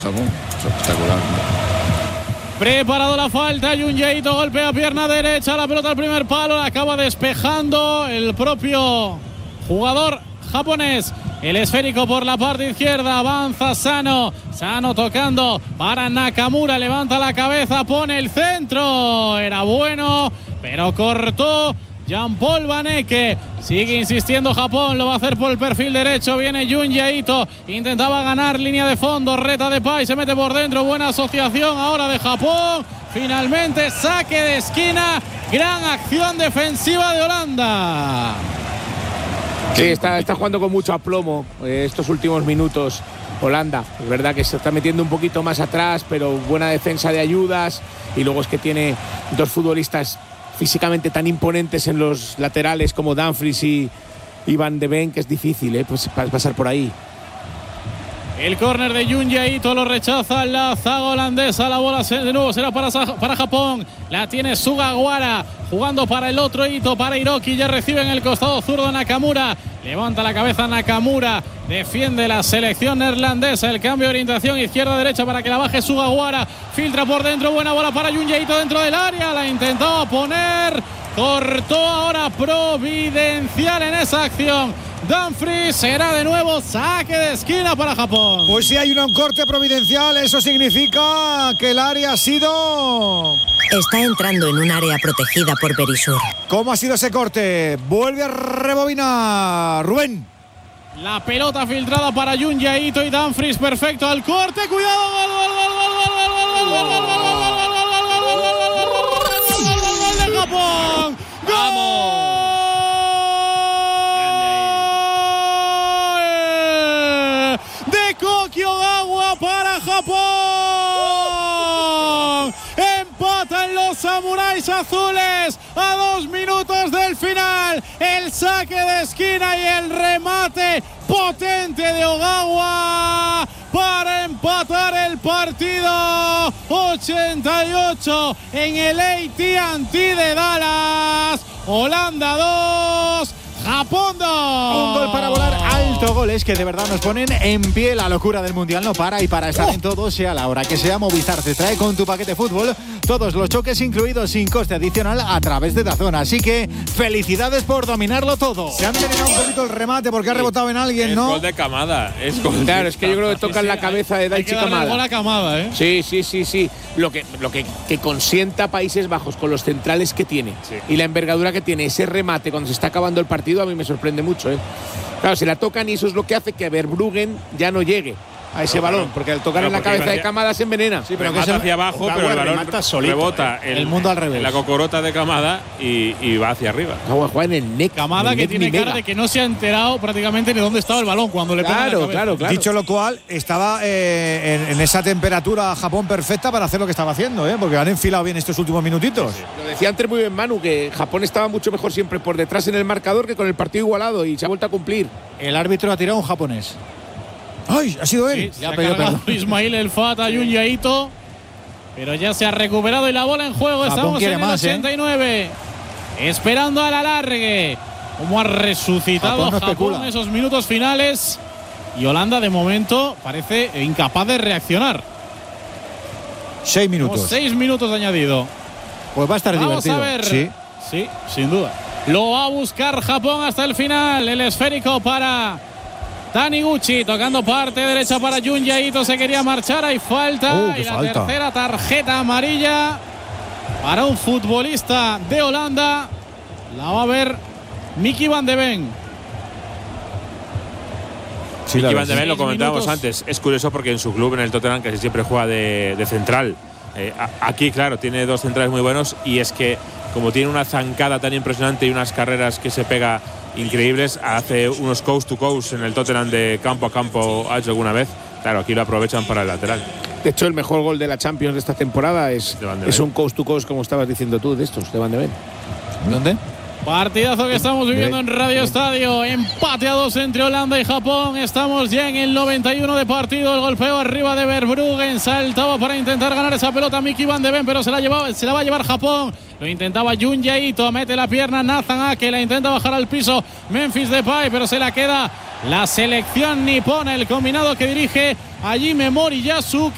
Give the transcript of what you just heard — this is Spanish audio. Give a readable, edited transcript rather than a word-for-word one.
Espectacular. Preparado la falta, Jun Jae-ito golpea pierna derecha, la pelota al primer palo, la acaba despejando el propio jugador japonés. El esférico por la parte izquierda, avanza Sano tocando para Nakamura, levanta la cabeza, pone el centro, era bueno, pero cortó Jean-Paul Vaneke. Sigue insistiendo Japón, lo va a hacer por el perfil derecho, viene Jun Jae-ito, intentaba ganar línea de fondo, reta de Pai, se mete por dentro, buena asociación ahora de Japón, finalmente saque de esquina, gran acción defensiva de Holanda. Sí, está jugando con mucho aplomo estos últimos minutos Holanda. Es verdad que se está metiendo un poquito más atrás, pero buena defensa de ayudas, y luego es que tiene dos futbolistas físicamente tan imponentes en los laterales como Dumfries y Van de Ven, que es difícil pues pasar por ahí. El córner de Jun Jae-ito lo rechaza la zaga holandesa. La bola de nuevo será para Japón. La tiene Sugawara jugando para el otro Ito, para Hiroki. Ya recibe en el costado zurdo Nakamura. Levanta la cabeza Nakamura. Defiende la selección neerlandesa. El cambio de orientación izquierda-derecha para que la baje Sugawara. Filtra por dentro. Buena bola para Jun Jae-ito dentro del área. La intentaba poner. Cortó ahora providencial en esa acción. Dumfries, será de nuevo saque de esquina para Japón. Pues si hay un corte providencial, eso significa que el área ha sido... Está entrando en un área protegida por Berisur. ¿Cómo ha sido ese corte? Vuelve a rebobinar Rubén. La pelota filtrada para Jun Jae-ito y Dumfries, perfecto al corte, cuidado, gol de Japón. ¡Vamos! Kokiogawa para Japón. Empatan los samuráis azules a 2 minutos del final. El saque de esquina y el remate potente de Ogawa para empatar el partido. 88 en el AT&T de Dallas. Holanda 2. Japón 2. Un gol para volar alto, goles que de verdad nos ponen en pie. La locura del mundial no para, y para estar en todo, sea la hora que sea, Movistar te trae con tu paquete fútbol todos los choques incluidos sin coste adicional a través de DAZN. Así que felicidades por dominarlo todo. Se han envenenado un poquito el remate porque ha rebotado en alguien, ¿no? Es gol de Kamada. Claro, es que yo creo que tocan la cabeza de Daichi Kamada. Gol a Kamada, ¿eh? Sí. Lo que consienta Países Bajos con los centrales que tiene, sí, y la envergadura que tiene ese remate cuando se está acabando el partido, a mí me sorprende mucho, ¿eh? Claro, se la tocan y eso es lo que hace que Verbruggen ya no llegue a ese balón, porque al tocar en la cabeza de Kamada se envenena. Sí, pero que se hacia abajo, pero el balón rebota el mundo al revés. En la cocorota de Kamada y va hacia arriba. Juega en el neck. Kamada, que tiene cara de que no se ha enterado prácticamente de dónde estaba el balón cuando le pega la cabeza. Claro. Dicho lo cual, estaba en esa temperatura Japón perfecta para hacer lo que estaba haciendo, porque han enfilado bien estos últimos minutitos. Sí. Lo decía antes muy bien Manu, que Japón estaba mucho mejor siempre por detrás en el marcador que con el partido igualado, y se ha vuelto a cumplir. El árbitro ha tirado un japonés. ¡Ay! Ha sido él. Sí, se ha cargado Ismail El Fata y Jun Jae-ito, pero ya se ha recuperado y la bola en juego. Japón Estamos en el 89, esperando al alargue. Cómo ha resucitado Japón en esos minutos finales, y Holanda de momento parece incapaz de reaccionar. 6 minutos. 6 minutos de añadido. Pues va a estar divertido. Vamos a ver. Sí, sin duda. Lo va a buscar Japón hasta el final. El esférico para Taniguchi, tocando parte derecha para Jun Jae-ito, se quería marchar, hay falta, y la tercera tarjeta amarilla para un futbolista de Holanda. La va a ver Mickey Van de Ven. Sí, Mickey Van de Ven, lo comentábamos antes, es curioso porque en su club, en el Tottenham, casi siempre juega de central. Aquí, claro, tiene dos centrales muy buenos, y es que como tiene una zancada tan impresionante y unas carreras que se pega increíbles, hace unos coast to coast en el Tottenham de campo a campo, ha hecho alguna vez. Claro, aquí lo aprovechan para el lateral. De hecho, el mejor gol de la Champions de esta temporada es un coast to coast, como estabas diciendo tú, de estos, de Van de Ven. ¿Dónde? Partidazo que estamos viviendo en Radio Estadio. Empate a 2 entre Holanda y Japón. Estamos ya en el 91 de partido. El golpeo arriba de Verbruggen. Saltaba para intentar ganar esa pelota Mickey Van de Ven, pero se la va a llevar Japón. Lo intentaba Jun Jae-ito. Mete la pierna Nathan Ake. La intenta bajar al piso Memphis Depay, pero se la queda la selección nipona. El combinado que dirige Hajime Moriyasu.